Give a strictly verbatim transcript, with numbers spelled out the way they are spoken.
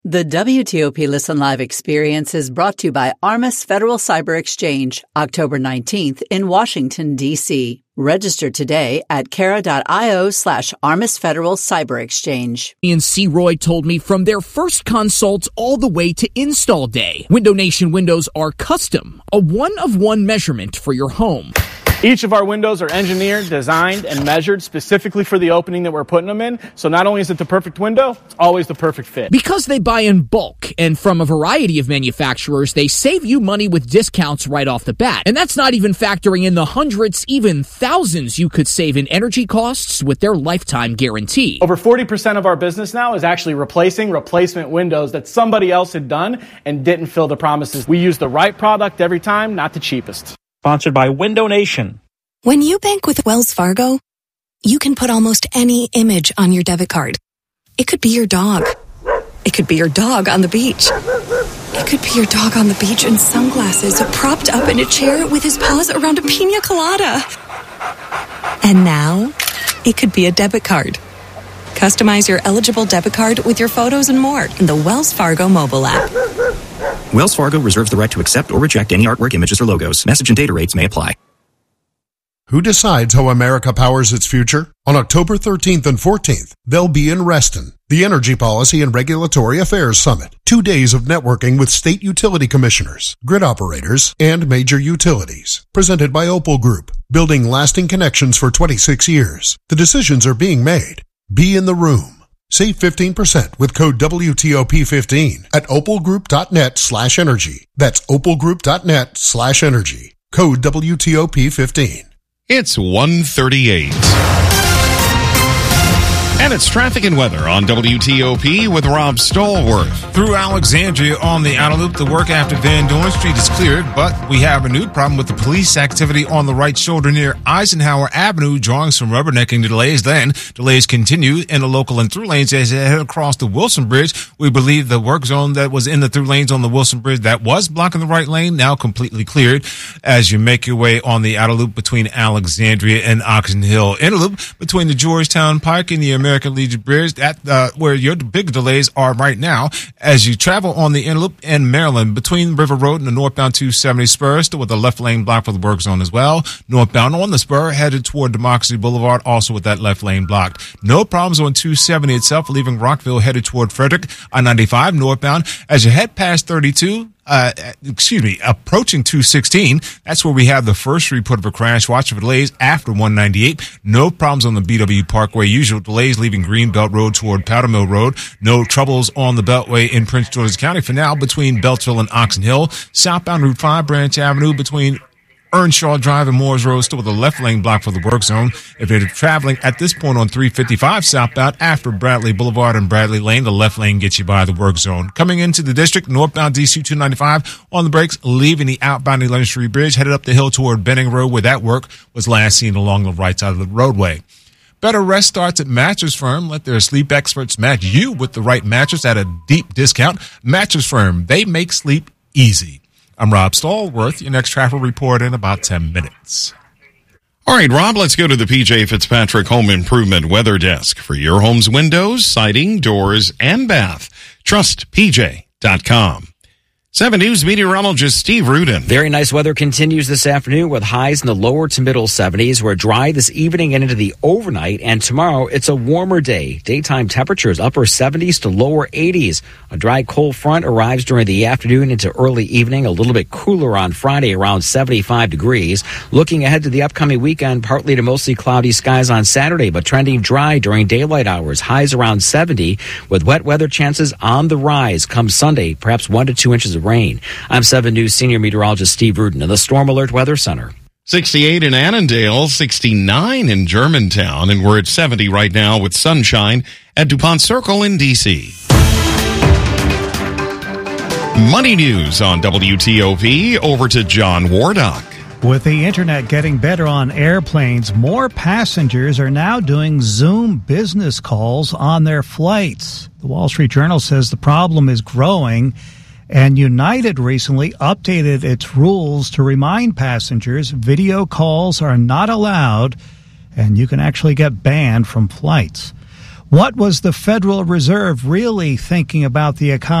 The W T O P Listen Live experience is brought to you by Armis Federal Cyber Exchange, October nineteenth in Washington, D C Register today at Kara.io slash Armis Federal Cyber Exchange. Ian C. Roy told me from their first consult all the way to install day, Window Nation windows are custom, a one-of-one measurement for your home. Each of our windows are engineered, designed, and measured specifically for the opening that we're putting them in. So not only is it the perfect window, it's always the perfect fit. Because they buy in bulk and from a variety of manufacturers, they save you money with discounts right off the bat. And that's not even factoring in the hundreds, even thousands you could save in energy costs with their lifetime guarantee. Over forty percent of our business now is actually replacing replacement windows that somebody else had done and didn't fill the promises. We use the right product every time, not the cheapest. Sponsored by Window Nation. When you bank with Wells Fargo, you can put almost any image on your debit card. It could be your dog. It could be your dog on the beach. It could be your dog on the beach in sunglasses, propped up in a chair with his paws around a pina colada. And now, it could be a debit card. Customize your eligible debit card with your photos and more in the Wells Fargo mobile app. Wells Fargo reserves the right to accept or reject any artwork, images, or logos. Message and data rates may apply. Who decides how America powers its future? On October thirteenth and fourteenth, they'll be in Reston, the Energy Policy and Regulatory Affairs Summit. Two days of networking with state utility commissioners, grid operators, and major utilities. Presented by Opal Group, building lasting connections for twenty-six years. The decisions are being made. Be in the room. Save fifteen percent with code W T O P fifteen at opalgroup.net slash energy. That's opalgroup.net slash energy. Code W T O P fifteen. It's one thirty-eight. And it's traffic and weather on W T O P with Rob Stallworth. Through Alexandria on the outer loop, the work after Van Dorn Street is cleared, but we have a new problem with the police activity on the right shoulder near Eisenhower Avenue, drawing some rubbernecking delays. Then delays continue in the local and through lanes as they head across the Wilson Bridge. We believe the work zone that was in the through lanes on the Wilson Bridge that was blocking the right lane now completely cleared as you make your way on the outer loop between Alexandria and Oxon Hill. Inner loop between the Georgetown Pike and the American American Legion Bridge, that uh, where your big delays are right now as you travel on the Interloop in Maryland between River Road and the northbound two seventy spur, still with a left lane blocked for the work zone as well. Northbound on the spur headed toward Democracy Boulevard, also with that left lane blocked. No problems on two seventy itself, leaving Rockville headed toward Frederick. I ninety-five northbound as you head past thirty-two. Uh, excuse me, approaching two sixteen. That's where we have the first report of a crash. Watch for delays after one ninety-eight. No problems on the B W Parkway. Usual delays leaving Greenbelt Road toward Powder Mill Road. No troubles on the Beltway in Prince George's County for now between Beltsville and Oxon Hill. Southbound Route five Branch Avenue between Earnshaw Drive and Moores Road, still with a left lane block for the work zone. If you're traveling at this point on three fifty-five southbound after Bradley Boulevard and Bradley Lane, the left lane gets you by the work zone. Coming into the district, northbound D C two ninety-five on the brakes, leaving the outbound eleventh Street Bridge, headed up the hill toward Benning Road, where that work was last seen along the right side of the roadway. Better Rest starts at Mattress Firm. Let their sleep experts match you with the right mattress at a deep discount. Mattress Firm, they make sleep easy. I'm Rob Stallworth. Your next traffic report in about ten minutes. All right, Rob, let's go to the P J Fitzpatrick Home Improvement Weather Desk for your home's windows, siding, doors, and bath. Trust P J dot com. seven News meteorologist Steve Rudin. Very nice weather continues this afternoon with highs in the lower to middle seventies. We're dry this evening and into the overnight. And tomorrow, it's a warmer day. Daytime temperatures upper seventies to lower eighties. A dry cold front arrives during the afternoon into early evening. A little bit cooler on Friday, around seventy-five degrees. Looking ahead to the upcoming weekend, partly to mostly cloudy skies on Saturday, but trending dry during daylight hours. Highs around seventy with wet weather chances on the rise come Sunday, perhaps one to two inches of rain. I'm seven News senior meteorologist Steve Rudin in the Storm Alert Weather Center. sixty-eight in Annandale, sixty-nine in Germantown, and we're at seventy right now with sunshine at DuPont Circle in D C Money news on W T O P. Over to John Wardock. With the internet getting better on airplanes, more passengers are now doing Zoom business calls on their flights. The Wall Street Journal says the problem is growing, and United recently updated its rules to remind passengers video calls are not allowed, and you can actually get banned from flights. What was the Federal Reserve really thinking about the economy?